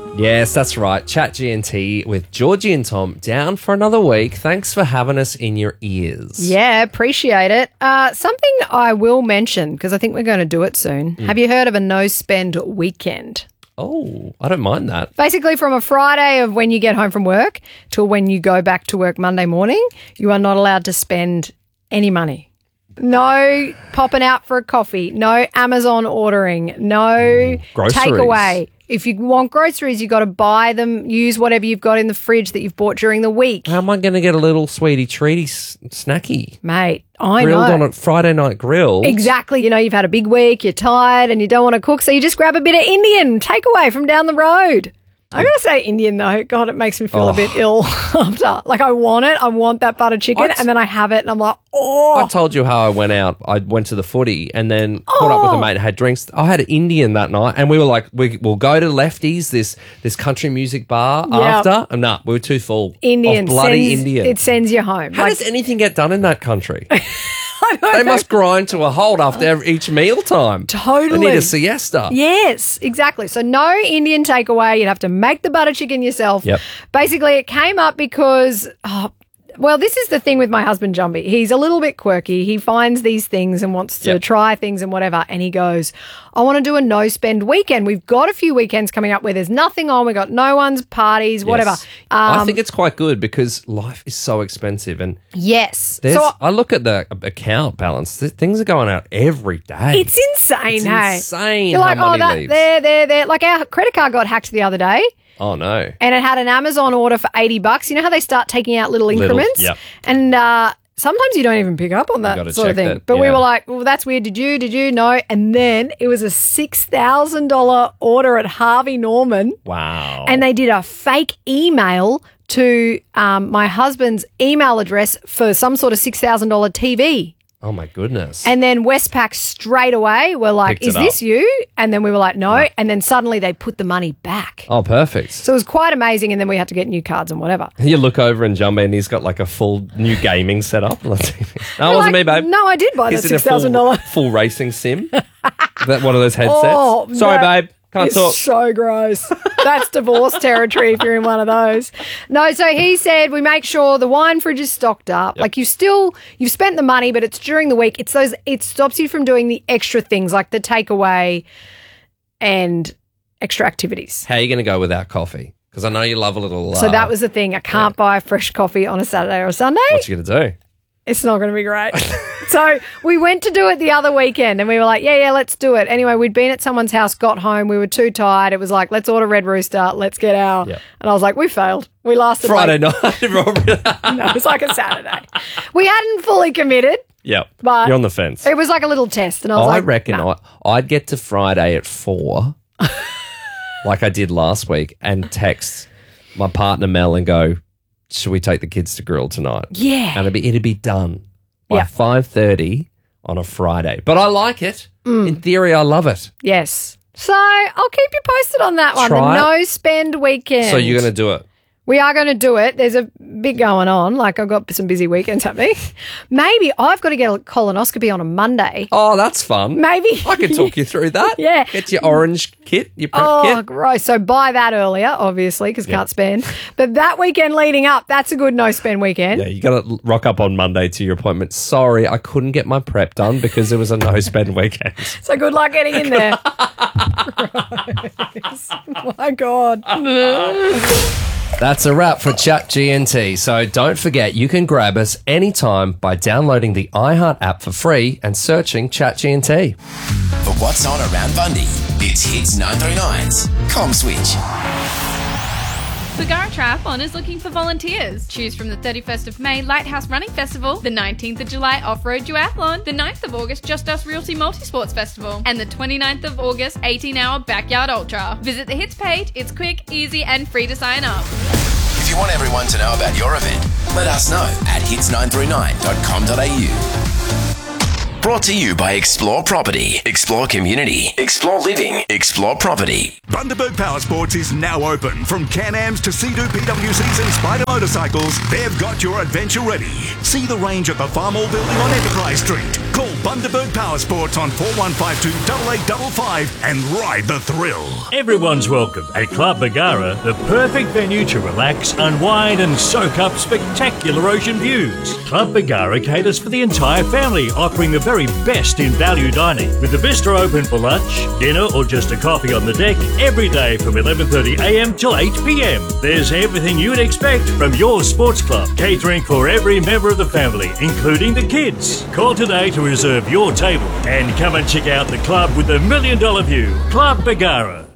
Yes, that's right. Chat GNT with Georgie and Tom down for another week. Thanks for having us in your ears. Yeah, appreciate it. Something I will mention, because I think we're going to do it soon. Have you heard of a no-spend weekend? Oh, I don't mind that. Basically, from a Friday of when you get home from work till when you go back to work Monday morning, you are not allowed to spend any money. No popping out for a coffee, no Amazon ordering, no Groceries. takeaway. If you want groceries, you've got to buy them, use whatever you've got in the fridge that you've bought during the week. How am I going to get a little sweetie treaty snacky? Mate, I Grilled know. on a Friday night grill. Exactly. You know, you've had a big week, you're tired and you don't want to cook, so you just grab a bit of Indian takeaway from down the road. I'm going to say Indian though. God, it makes me feel a bit ill after. Like I want it. I want that butter chicken and then I have it and I'm like, I told you how I went out. I went to the footy and then caught up with a mate and had drinks. I had Indian that night and we were like, we'll go to Lefties, this country music bar after. And nah, we were too full. Indian. Of bloody Indian. It sends you home. How does anything get done in that country? They must grind to a halt after each meal time. Totally. They need a siesta. Yes, exactly. So no Indian takeaway. You'd have to make the butter chicken yourself. Yep. Basically, it came up because, well, this is the thing with my husband, Jumbie. He's a little bit quirky. He finds these things and wants to try things and whatever. And he goes, I want to do a no-spend weekend. We've got a few weekends coming up where there's nothing on. We've got no one's parties, whatever. Yes. I think it's quite good because life is so expensive. And yes. I look at the account balance. Things are going out every day. It's insane, hey? Insane You're like, how money leaves. there. Like our credit card got hacked the other day. Oh, no. And it had an Amazon order for $80. You know how they start taking out little increments? Yep. And sometimes you don't even pick up on that sort of thing. that, But we yeah. were like, well, that's weird. Did you? No. And then it was a $6,000 order at Harvey Norman. Wow. And they did a fake email to my husband's email address for some sort of $6,000 TV. Oh, my goodness. And then Westpac straight away were like, Picked it is this up. you? And then we were like, no. And then suddenly they put the money back. Oh, perfect. So it was quite amazing. And then we had to get new cards and whatever. You look over and Jumbo and he's got like a full new gaming setup. No, it You're wasn't me, like, babe. No, I did buy that He's in a $6,000. full racing sim. That one of those headsets. Oh, Sorry, that babe. Can't It's talk. so gross. That's divorce territory if you're in one of those. No, so he said we make sure the wine fridge is stocked up. Yep. Like you've spent the money, but it's during the week. It stops you from doing the extra things like the takeaway and extra activities. How are you going to go without coffee? Because I know you love a little... So that was the thing. I can't buy fresh coffee on a Saturday or a Sunday. What you going to do? It's not going to be great. So we went to do it the other weekend and we were like, yeah, let's do it. Anyway, we'd been at someone's house, got home. We were too tired. It was like, let's order Red Rooster. Let's get our... Yep. And I was like, we failed. We lasted Friday like... night. No, it was like a Saturday. We hadn't fully committed. Yep. But You're on the fence. It was like a little test. And I was I like, reckon nah. I'd get to Friday at 4, like I did last week, and text my partner Mel and go, should we take the kids to grill tonight? Yeah. And it'd be done by Yeah. 5:30 on a Friday. But I like it. In theory, I love it. Yes. So I'll keep you posted on that one. Try The no-spend weekend. So you're going to do it. We are going to do it. There's a bit going on. Like I've got some busy weekends happening. Maybe I've got to get a colonoscopy on a Monday. Oh, that's fun. Maybe. I can talk you through that. Yeah. Get your orange kit, your prep Oh, kit. gross. So buy that earlier, obviously, because can't spend. But that weekend leading up, that's a good no-spend weekend. Yeah, you got to rock up on Monday to your appointment. Sorry, I couldn't get my prep done because it was a no-spend weekend. So good luck getting in there. Gross. My God. That's a wrap for Chat GNT. So don't forget, you can grab us anytime by downloading the iHeart app for free and searching Chat GNT. For what's on around Bundy, it's Hits 939's Com Switch. Bargara Triathlon is looking for volunteers. Choose from the 31st of May Lighthouse Running Festival, the 19th of July Off-Road Duathlon, the 9th of August Just Us Realty Multisports Festival, and the 29th of August 18-hour Backyard Ultra. Visit the Hits page. It's quick, easy, and free to sign up. If you want everyone to know about your event, let us know at hits939.com.au. Brought to you by Explore Property, Explore Community, Explore Living, Explore Property. Bundaberg Powersports is now open. From Can-Ams to Sea-Doo PWCs and Spider motorcycles, they've got your adventure ready. See the range at the Farmall Building on Enterprise Street. Call Bundaberg Power Sports on 4152 8855 and ride the thrill. Everyone's welcome at Club Bargara, the perfect venue to relax, unwind and soak up spectacular ocean views. Club Bargara caters for the entire family, offering the very best in value dining, with the bistro open for lunch, dinner or just a coffee on the deck every day from 11:30am till 8pm. There's everything you'd expect from your sports club, catering for every member of the family, including the kids. Call today to reserve your table and come and check out the club with the $1 million view, Club Bargara.